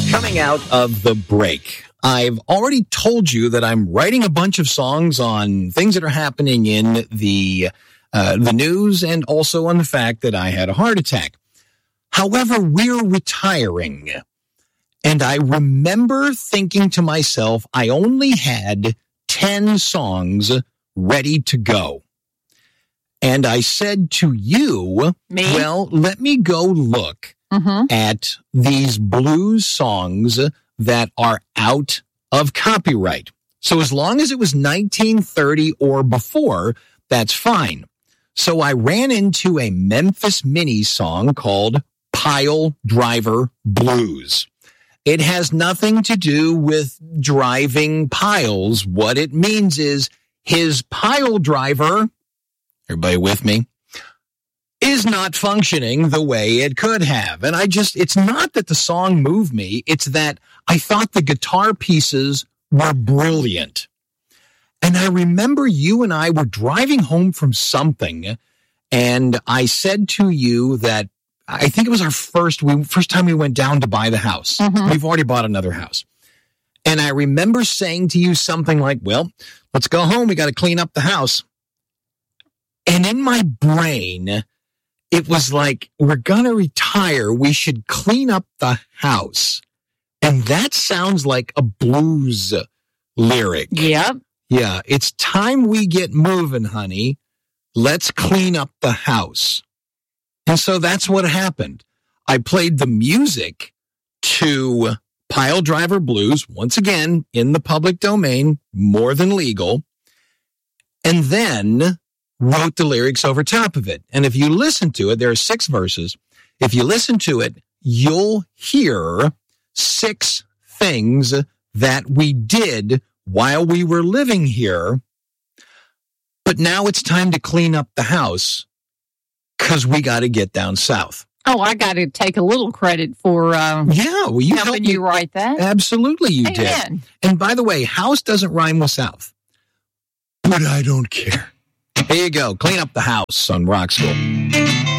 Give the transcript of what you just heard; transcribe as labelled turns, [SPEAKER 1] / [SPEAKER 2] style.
[SPEAKER 1] Coming out of the break, I've already told you that I'm writing a bunch of songs on things that are happening in the news and also on the fact that I had a heart attack. However, we're retiring. And I remember thinking to myself, I only had 10 songs ready to go. And I said to you, well, let me go look at these blues songs that are out of copyright. So as long as it was 1930 or before, that's fine. So I ran into a Memphis Minnie song called Pile Driver Blues. It has nothing to do with driving piles. What it means is his pile driver, everybody with me, is not functioning the way it could have. And it's not that the song moved me. It's that I thought the guitar pieces were brilliant. And I remember you and I were driving home from something, and I said to you that I think it was our first time we went down to buy the house. We've already bought another house. And I remember saying to you something like, well, let's go home. We got to clean up the house. And in my brain, it was like, we're going to retire. We should clean up the house. And that sounds like a blues lyric.
[SPEAKER 2] Yep.
[SPEAKER 1] Yeah. It's time we get moving, honey. Let's clean up the house. And so that's what happened. I played the music to Pile Driver Blues, once again, in the public domain, more than legal, and then wrote the lyrics over top of it. And if you listen to it, there are 6 verses. If you listen to it, you'll hear 6 things that we did while we were living here. But now it's time to clean up the house because we got to get down south.
[SPEAKER 2] Oh, I got to take a little credit for
[SPEAKER 1] you
[SPEAKER 2] helping you write that.
[SPEAKER 1] Absolutely, you
[SPEAKER 2] Amen.
[SPEAKER 1] did. And by the way, house doesn't rhyme with south. But I don't care. Here you go. Clean up the house on Rock School.